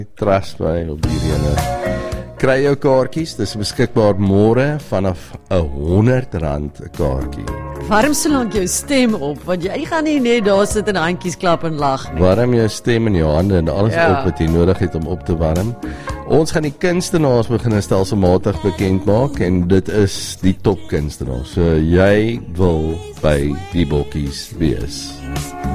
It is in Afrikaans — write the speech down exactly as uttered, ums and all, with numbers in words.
Trust my op hierdie ene. Kry jou kaartjies, dis beskikbaar môre vanaf een honderd rand 'n kaartjie. Warm so lank jou stem op, want jy gaan nie net daar sit en handjies klap en lag nie. Warm jou stem in jou hande en alles Ja. op wat jy nodig het om op te warm. Ons gaan die kunstenaars begin stelselmatig bekend maak en dit is die top kunstenaars. So jy wil by die bokkies wees.